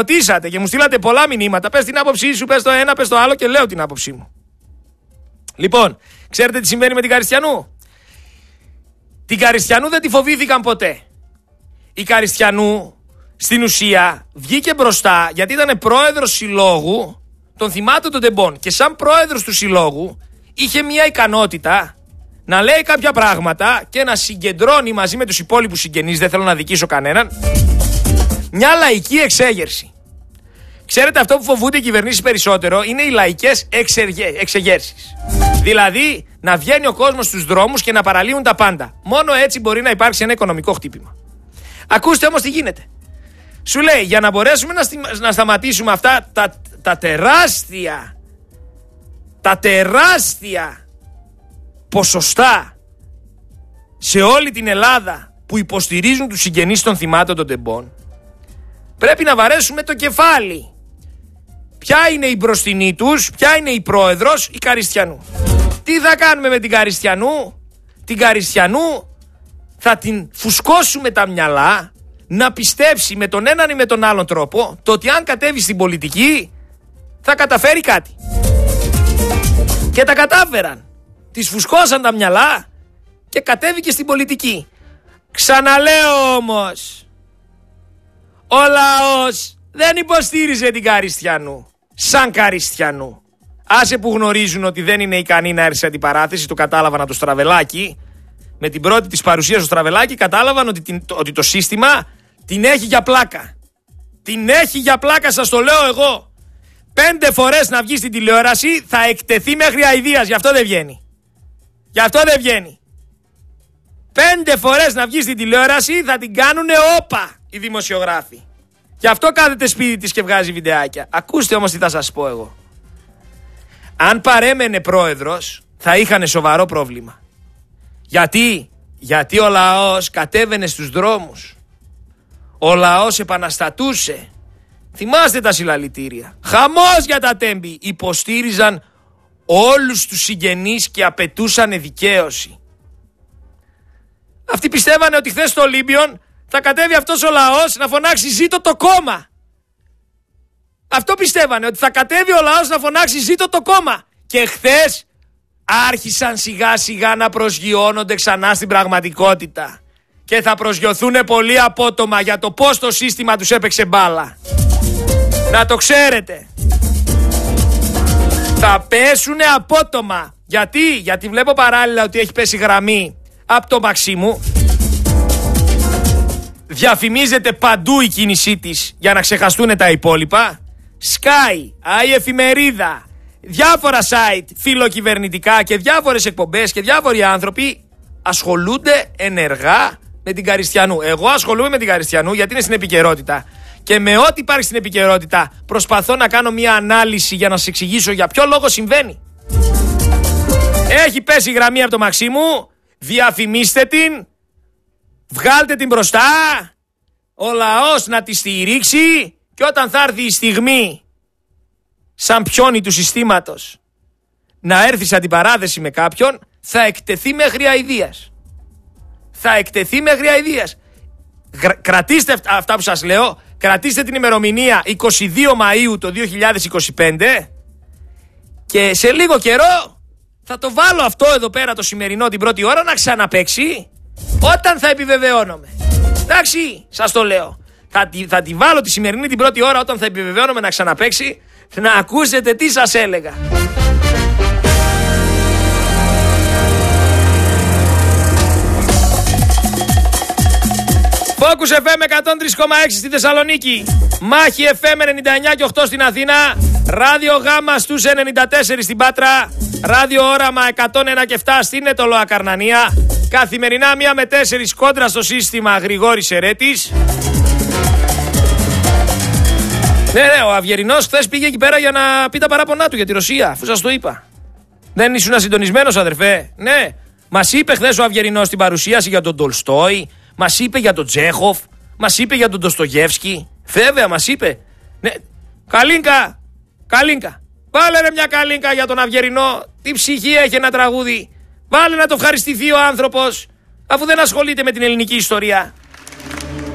ρωτήσατε και μου στείλατε πολλά μηνύματα. Πες την άποψή σου, πες το ένα, πες το άλλο και λέω την άποψή μου. Λοιπόν, ξέρετε τι συμβαίνει με την Καριστιανού? Την Καριστιανού δεν τη φοβήθηκαν ποτέ. Η Καριστιανού στην ουσία βγήκε μπροστά γιατί ήταν πρόεδρος συλλόγου των θυμάτων των τεμπών. Και σαν πρόεδρος του συλλόγου είχε μια ικανότητα να λέει κάποια πράγματα και να συγκεντρώνει μαζί με τους υπόλοιπους συγγενείς, δεν θέλω να δικήσω κανέναν, μια λαϊκή εξέγερση. Ξέρετε, αυτό που φοβούνται οι κυβερνήσεις περισσότερο είναι οι λαϊκές εξεγέρσεις. Δηλαδή να βγαίνει ο κόσμος στους δρόμους και να παραλύουν τα πάντα. Μόνο έτσι μπορεί να υπάρξει ένα οικονομικό χτύπημα. Ακούστε όμως τι γίνεται. Σου λέει, για να μπορέσουμε να σταματήσουμε αυτά τα τεράστια ποσοστά σε όλη την Ελλάδα που υποστηρίζουν τους συγγενείς των θυμάτων των τεμπών, πρέπει να βαρέσουμε το κεφάλι. Ποια είναι η μπροστινή τους, ποια είναι η πρόεδρος? Η Καριστιανού. Τι θα κάνουμε με την Καριστιανού? Την Καριστιανού θα την φουσκώσουμε τα μυαλά να πιστέψει με τον έναν ή με τον άλλον τρόπο το ότι αν κατέβει στην πολιτική θα καταφέρει κάτι. Και τα κατάφεραν. Τις φουσκώσαν τα μυαλά και κατέβηκε στην πολιτική. Ξαναλέω όμως, ο λαός δεν υποστήριζε την Καριστιανού σαν Καριστιανού. Άσε που γνωρίζουν ότι δεν είναι ικανή να έρθει σε αντιπαράθεση, το κατάλαβαν από το Στραβελάκη. Με την πρώτη της παρουσία στο Στραβελάκη κατάλαβαν ότι το σύστημα την έχει για πλάκα. Την έχει για πλάκα, σας το λέω εγώ. 5 φορές να βγει στην τηλεόραση θα εκτεθεί μέχρι αηδίας, γι' αυτό δεν βγαίνει. Γι' αυτό δεν βγαίνει. 5 φορές να βγει στην τηλεόραση θα την κάνουνε όπα οι δημοσιογράφοι. Γι' αυτό κάθεται σπίτι της και βγάζει βιντεάκια. Ακούστε όμως τι θα σας πω εγώ. Αν παρέμενε πρόεδρος θα είχανε σοβαρό πρόβλημα. Γιατί ο λαός κατέβαινε στους δρόμους. Ο λαός επαναστατούσε. Θυμάστε τα συλλαλητήρια. Χαμός για τα τέμπη. Υποστήριζαν όλους τους συγγενείς και απαιτούσαν δικαίωση. Αυτοί πιστεύανε ότι χθες στο Ολύμπιον θα κατέβει αυτός ο λαός να φωνάξει «Ζήτω το κόμμα». Αυτό πιστεύανε, ότι θα κατέβει ο λαός να φωνάξει «Ζήτω το κόμμα». Και χθες άρχισαν σιγά σιγά να προσγειώνονται ξανά στην πραγματικότητα. Και θα προσγειωθούν πολύ απότομα για το πώς το σύστημα τους έπαιξε μπάλα. Να το ξέρετε. Θα πέσουνε απότομα. Γιατί βλέπω παράλληλα ότι έχει πέσει γραμμή από το Μαξίμου. Διαφημίζεται παντού η κίνησή της για να ξεχαστούν τα υπόλοιπα. Sky, η εφημερίδα, διάφορα site φιλοκυβερνητικά και διάφορες εκπομπές και διάφοροι άνθρωποι ασχολούνται ενεργά με την Καριστιανού. Εγώ ασχολούμαι με την Καριστιανού γιατί είναι στην επικαιρότητα. Και με ό,τι υπάρχει στην επικαιρότητα προσπαθώ να κάνω μια ανάλυση για να σας εξηγήσω για ποιο λόγο συμβαίνει. Έχει πέσει γραμμή από το Μαξίμου, διαφημίστε την, βγάλτε την μπροστά, ο λαός να τη στηρίξει και όταν θα έρθει η στιγμή σαν πιόνι του συστήματος να έρθει σε αντιπαράθεση με κάποιον, θα εκτεθεί μέχρι αηδίας. Θα εκτεθεί μέχρι αηδίας. Κρατήστε αυτά που σας λέω, κρατήστε την ημερομηνία 22 Μαΐου το 2025 και σε λίγο καιρό θα το βάλω αυτό εδώ πέρα το σημερινό την πρώτη ώρα να ξαναπαίξει όταν θα επιβεβαιώνομαι. Εντάξει, σας το λέω. Θα τη βάλω τη σημερινή την πρώτη ώρα όταν θα επιβεβαιώνομαι να ξαναπαίξει, να ακούσετε τι σας έλεγα. Focus FM 103,6 στη Θεσσαλονίκη, Μάχη FM 99 και 8 στην Αθήνα, Ράδιο Γάμα στους 94 στην Πάτρα, Ράδιο Όραμα 101 και 7 στην Ετωλόα Καρνανία. Καθημερινά 1 με 4 κόντρα στο σύστημα Γρηγόρης Ερέτης. Ναι, ο Αυγερινός χθες πήγε εκεί πέρα για να πει τα παράπονά του για τη Ρωσία, αφού σας το είπα. Δεν ήσουν συντονισμένος, αδερφέ? Ναι, μας είπε χθες ο Αυγερινός στην παρουσίαση για τον Τολστόι, μας είπε για τον Τσέχοφ, μας είπε για τον Ντοστογεύσκι. Βέβαια, μας είπε. Ναι, Καλίνκα. Βάλε ρε μια καλίνκα για τον Αυγερινό. Τι ψυχή έχει ένα τραγούδι. Βάλε να το ευχαριστηθεί ο άνθρωπος, αφού δεν ασχολείται με την ελληνική ιστορία.